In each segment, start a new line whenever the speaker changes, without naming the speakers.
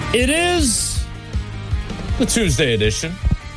It is the Tuesday edition.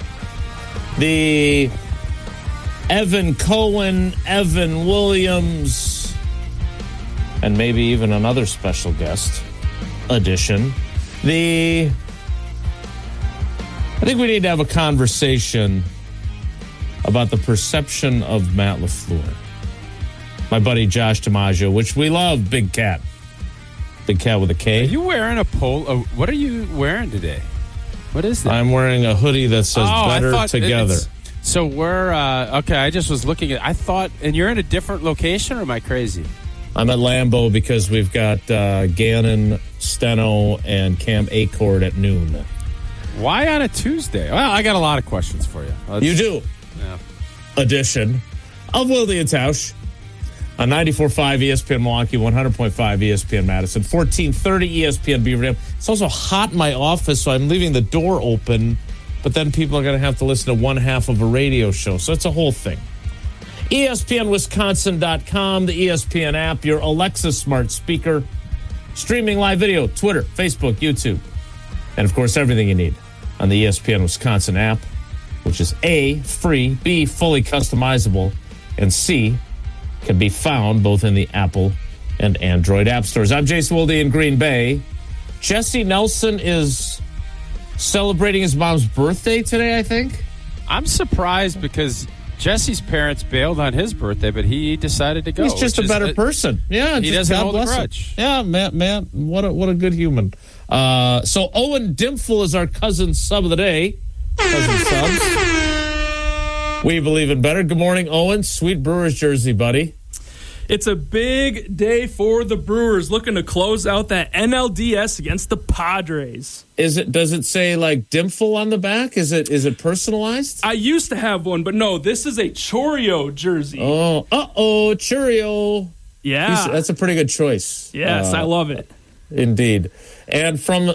The Evan Cohen, Evan Williams, and maybe even another special guest edition. I think we need to have a conversation about the perception of Matt LaFleur. My buddy Josh DiMaggio, which we love, Big Cat. Big Cat with a K.
Are you wearing a polo? What are you wearing today? What is that?
I'm wearing a hoodie that says Better Together.
So we're, okay, I just was looking at, I thought, and you're in a different location, or am I crazy?
I'm at Lambeau because we've got Gannon, Steno, and Cam Acord at noon.
Why on a Tuesday? Well, I got a lot of questions for you.
You do.
Yeah.
Edition of Wilde and Tausch on 94.5 ESPN Milwaukee, 100.5 ESPN Madison, 1430 ESPN Beaver Dam. It's also hot in my office, so I'm leaving the door open, but then people are going to have to listen to one half of a radio show, so it's a whole thing. ESPNWisconsin.com, the ESPN app, your Alexa smart speaker, streaming live video, Twitter, Facebook, YouTube, and, of course, everything you need on the ESPN Wisconsin app, which is A, free, B, fully customizable, and C, can be found both in the Apple and Android app stores. I'm Jason Wilde in Green Bay. Jesse Nelson is celebrating his mom's birthday today, I think.
I'm surprised because Jesse's parents bailed on his birthday, but he decided to go.
He's just a better person. Yeah,
he doesn't hold a grudge.
Yeah, man, what a good human. So Owen Dimful is our cousin sub of the day. Cousin subs. We believe in better. Good morning, Owen. Sweet Brewers jersey, buddy.
It's a big day for the Brewers, looking to close out that NLDS against the Padres.
Does it say like Dimful on the back? Is it personalized?
I used to have one, but no, this is a Choreo jersey.
Oh, Choreo.
Yeah.
That's a pretty good choice.
Yes, I love it.
Indeed. And from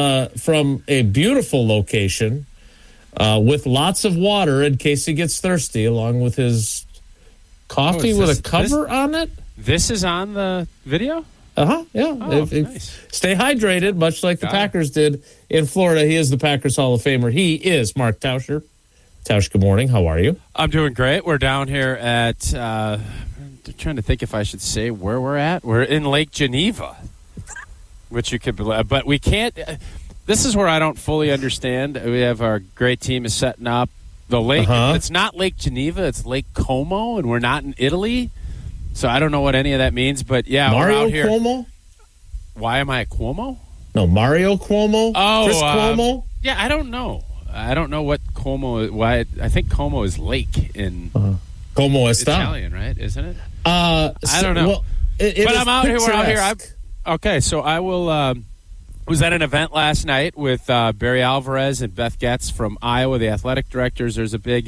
a beautiful location, with lots of water in case he gets thirsty, along with his coffee with a cover on it.
This is on the video?
Yeah.
Nice.
Stay hydrated, much like the Packers did in Florida. He is the Packers Hall of Famer. He is Mark Tauscher. Tausch, good morning. How are you?
I'm doing great. We're down here at, I'm trying to think if I should say where we're at. We're in Lake Geneva, which you could believe, but we can't. This is where I don't fully understand. We have our great team is setting up. The lake, It's not Lake Geneva, it's Lake Como, and we're not in Italy. So I don't know what any of that means, but yeah,
Mario
we're out here.
Cuomo?
Why am I a Cuomo?
No, Mario Cuomo?
Oh,
Chris Cuomo?
Yeah, I don't know. I don't know what Como is. Why? I think Como is lake in
Como Está.
Italian, right? Isn't it? I don't know.
Well, but
I'm out here. We're out here. Okay, so I will... was at an event last night with Barry Alvarez and Beth Getz from Iowa, the athletic directors. There's a big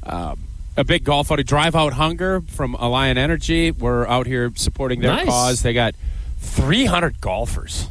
golf outing, Drive Out Hunger from Alliant Energy. We're out here supporting their cause. They got 300 golfers.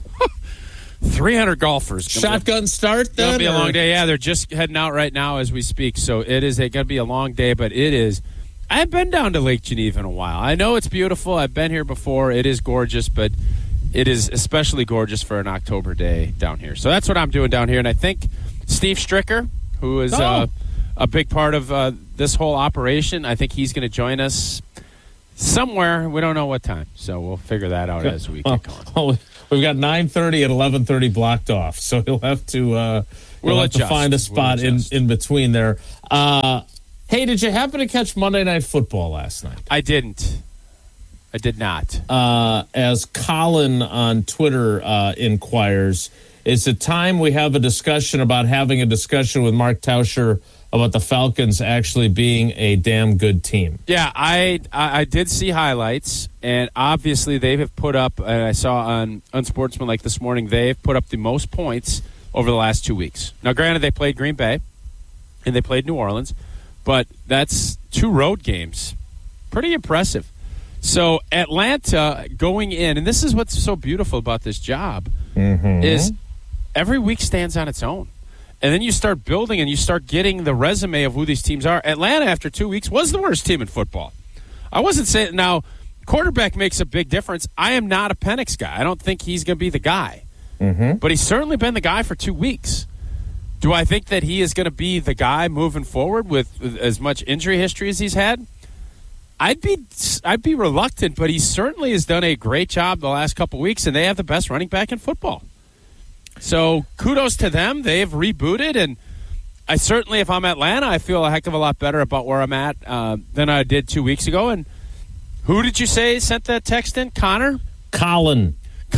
300 golfers.
Shotgun start then?
It'll be a long day. Yeah, they're just heading out right now as we speak. So it is going to be a long day, but it is. I haven't been down to Lake Geneva in a while. I know it's beautiful. I've been here before. It is gorgeous, but it is especially gorgeous for an October day down here. So that's what I'm doing down here. And I think Steve Stricker, who is a big part of this whole operation, I think he's going to join us somewhere. We don't know what time. So we'll figure that out as we get going.
Well, we've got 9:30 and 11:30 blocked off. So he'll have to, find a spot in between there. Hey, did you happen to catch Monday Night Football last night?
I didn't. I did not.
As Colin on Twitter inquires, is it time we have a discussion about having a discussion with Mark Tauscher about the Falcons actually being a damn good team?
Yeah, I did see highlights, and obviously they have put up, and I saw on Unsportsmanlike this morning, they've put up the most points over the last 2 weeks. Now, granted, they played Green Bay, and they played New Orleans, but that's 2 road games. Pretty impressive. So Atlanta going in, and this is what's so beautiful about this job, is every week stands on its own. And then you start building and you start getting the resume of who these teams are. Atlanta, after 2 weeks, was the worst team in football. I wasn't saying, now, quarterback makes a big difference. I am not a Penix guy. I don't think he's going to be the guy. but he's certainly been the guy for 2 weeks. Do I think that he is going to be the guy moving forward with as much injury history as he's had? I'd be reluctant, but he certainly has done a great job the last couple weeks, and they have the best running back in football. So kudos to them. They've rebooted, and I certainly, if I'm Atlanta, I feel a heck of a lot better about where I'm at than I did 2 weeks ago. And who did you say sent that text in? Connor?
Colin?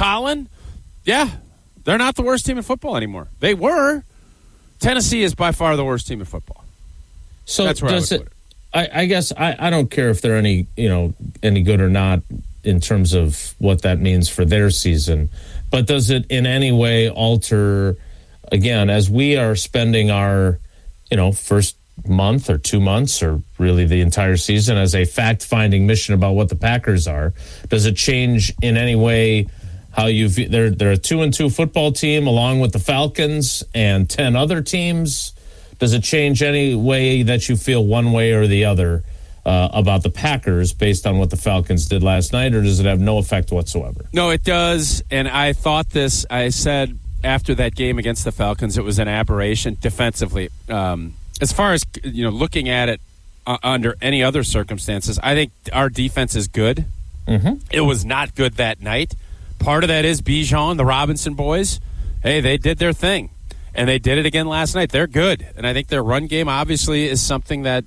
Yeah, they're not the worst team in football anymore. They were. Tennessee is by far the worst team in football.
So
that's where I would put it.
I guess I don't care if they're any good or not in terms of what that means for their season, but does it in any way alter, again, as we are spending our first month or 2 months or really the entire season as a fact-finding mission about what the Packers are, does it change in any way how you view? They're a 2-2 football team along with the Falcons and 10 other teams. Does it change any way that you feel one way or the other about the Packers based on what the Falcons did last night, or does it have no effect whatsoever?
No, it does, and I thought this. I said after that game against the Falcons, it was an aberration defensively. As far as looking at it under any other circumstances, I think our defense is good. Mm-hmm. It was not good that night. Part of that is Bijan, the Robinson boys. Hey, they did their thing. And they did it again last night. They're good. And I think their run game obviously is something that,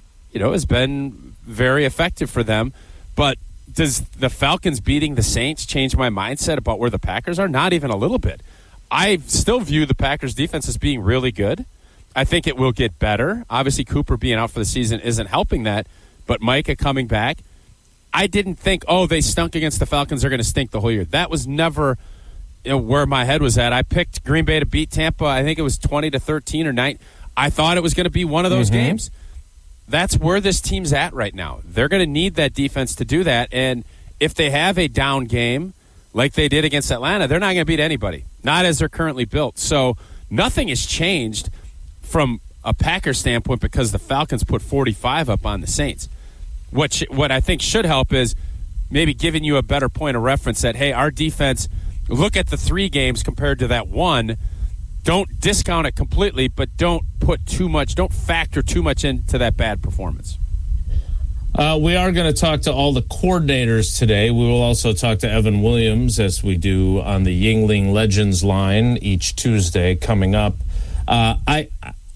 has been very effective for them. But does the Falcons beating the Saints change my mindset about where the Packers are? Not even a little bit. I still view the Packers defense as being really good. I think it will get better. Obviously, Cooper being out for the season isn't helping that. But Micah coming back, I didn't think, they stunk against the Falcons, they're going to stink the whole year. That was never where my head was at. I picked Green Bay to beat Tampa. I think it was 20-13 or 9. I thought it was going to be one of those games. That's where this team's at right now. They're going to need that defense to do that. And if they have a down game like they did against Atlanta, they're not going to beat anybody, not as they're currently built. So nothing has changed from a Packers standpoint because the Falcons put 45 up on the Saints. What I think should help is maybe giving you a better point of reference that, hey, our defense, look at the 3 games compared to that one. Don't discount it completely, but don't factor too much into that bad performance.
We are going to talk to all the coordinators today. We will also talk to Evan Williams, as we do on the Yingling Legends line each Tuesday coming up. I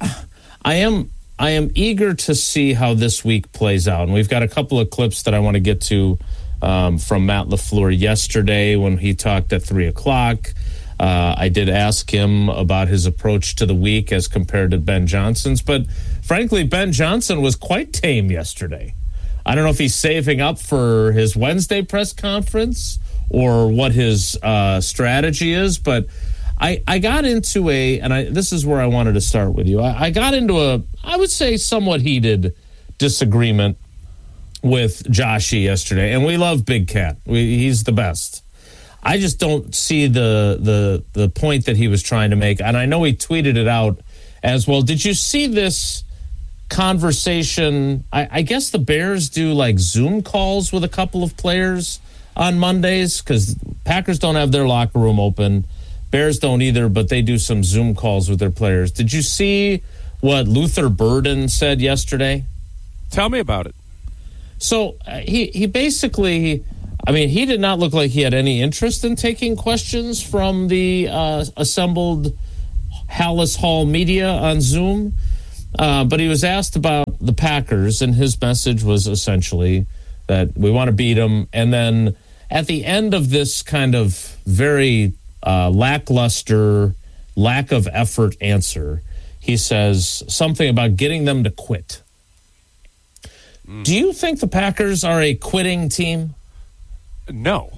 am eager to see how this week plays out, and we've got a couple of clips that I want to get to from Matt LaFleur yesterday when he talked at 3:00. I did ask him about his approach to the week as compared to Ben Johnson's, but frankly, Ben Johnson was quite tame yesterday. I don't know if he's saving up for his Wednesday press conference or what his strategy is, but I got into this is where I wanted to start with you. I got into I would say, somewhat heated disagreement with Joshy yesterday, and we love Big Cat. He's the best. I just don't see the point that he was trying to make, and I know he tweeted it out as well. Did you see this conversation? I guess the Bears do like Zoom calls with a couple of players on Mondays because Packers don't have their locker room open. Bears don't either, but they do some Zoom calls with their players. Did you see what Luther Burden said yesterday?
Tell me about it.
So he basically, he did not look like he had any interest in taking questions from the assembled Hallis Hall media on Zoom. But he was asked about the Packers, and his message was essentially that we want to beat them. And then at the end of this kind of very lackluster, lack of effort answer, he says something about getting them to quit. Do you think the Packers are a quitting team?
No,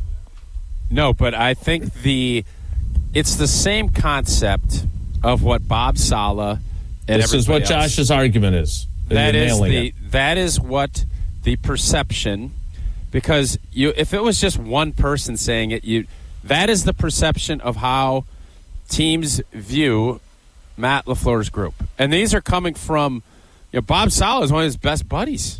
but I think it's the same concept of what Bob Saleh and
this is what
else.
Josh's argument is.
That is what the perception, because if it was just one person saying it, that is the perception of how teams view Matt LaFleur's group. And these are coming from, Bob Saleh is one of his best buddies.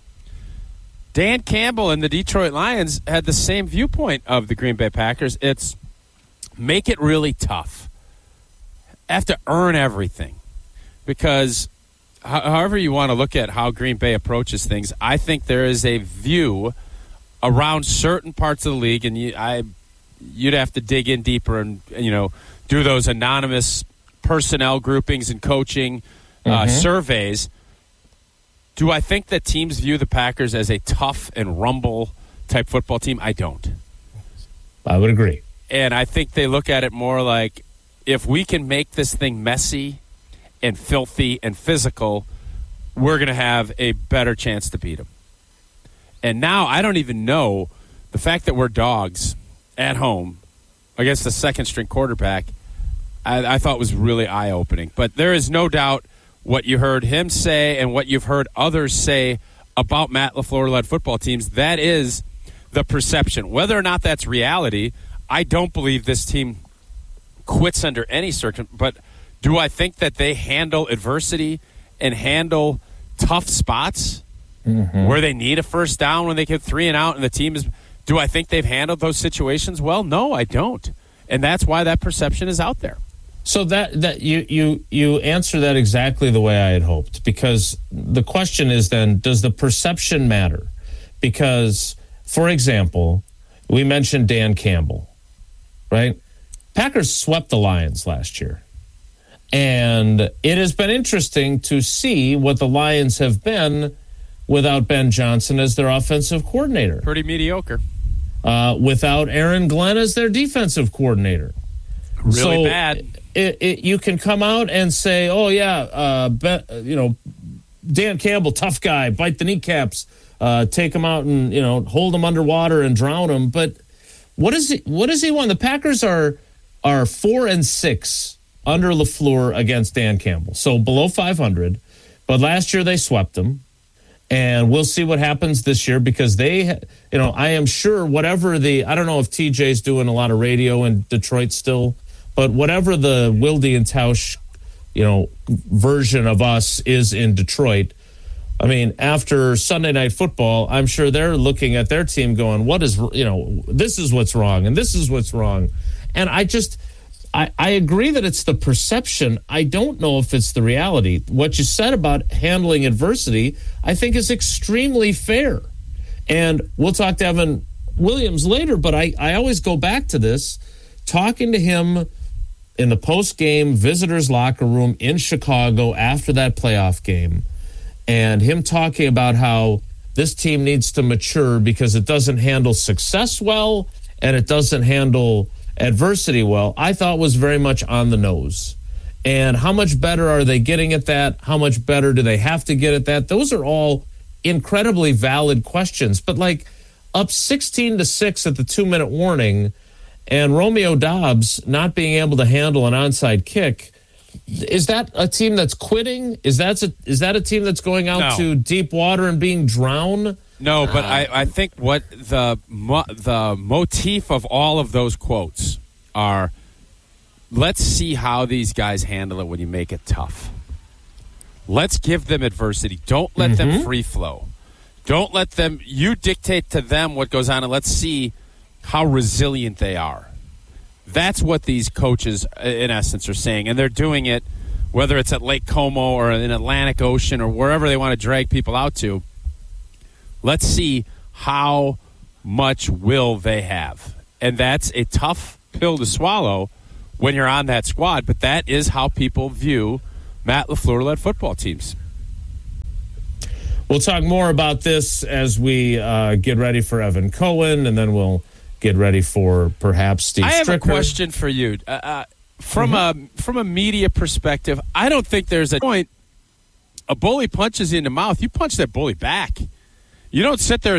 Dan Campbell and the Detroit Lions had the same viewpoint of the Green Bay Packers. It's make it really tough. Have to earn everything. Because however you want to look at how Green Bay approaches things, I think there is a view around certain parts of the league, and you'd have to dig in deeper and do those anonymous personnel groupings and coaching surveys. Do I think that teams view the Packers as a tough and rumble type football team? I don't.
I would agree.
And I think they look at it more like, if we can make this thing messy and filthy and physical, we're going to have a better chance to beat them. And now I don't even know, the fact that we're dogs at home against the second-string quarterback, I thought was really eye-opening. But there is no doubt what you heard him say and what you've heard others say about Matt LaFleur-led football teams, that is the perception. Whether or not that's reality, I don't believe this team quits under any circumstance. But do I think that they handle adversity and handle tough spots where they need a first down when they get 3 and out and the team is... Do I think they've handled those situations well? No, I don't. And that's why that perception is out there.
So that you answer that exactly the way I had hoped, because the question is then, does the perception matter? Because, for example, we mentioned Dan Campbell, right? Packers swept the Lions last year. And it has been interesting to see what the Lions have been without Ben Johnson as their offensive coordinator.
Pretty mediocre.
Without Aaron Glenn as their defensive coordinator.
Really bad.
You can come out and say, "Oh yeah, Dan Campbell, tough guy, bite the kneecaps, take him out and hold him underwater and drown him." But what does he want? The Packers are 4-6 under LaFleur against Dan Campbell, so below 500. But last year they swept them, and we'll see what happens this year because they, I am sure whatever I don't know if TJ's doing a lot of radio in Detroit still. But whatever the Wilde and Tausch, version of us is in Detroit, I mean, after Sunday Night Football, I'm sure they're looking at their team going, this is what's wrong, and this is what's wrong. And I agree that it's the perception. I don't know if it's the reality. What you said about handling adversity, I think is extremely fair. And we'll talk to Evan Williams later, but I always go back to this, talking to him in the post-game visitors' locker room in Chicago after that playoff game, and him talking about how this team needs to mature because it doesn't handle success well and it doesn't handle adversity well, I thought was very much on the nose. And how much better are they getting at that? How much better do they have to get at that? Those are all incredibly valid questions. But up 16-6 at the 2-minute warning, and Romeo Doubs not being able to handle an onside kick, is that a team that's quitting? Is that a team that's going out to deep water and being drowned?
No, but I think what the motif of all of those quotes are, let's see how these guys handle it when you make it tough. Let's give them adversity. Don't let them free flow. Don't let them, you dictate to them what goes on, and let's see how resilient they are. That's what these coaches, in essence, are saying. And they're doing it, whether it's at Lake Como or in Atlantic Ocean or wherever they want to drag people out to. Let's see how much will they have. And that's a tough pill to swallow when you're on that squad. But that is how people view Matt LaFleur-led football teams.
We'll talk more about this as we get ready for Evan Cohen, and then we'll get ready for perhaps Steve Stricker.
I have a question for you. From a media perspective, I don't think there's a point. A bully punches you in the mouth, you punch that bully back. You don't sit there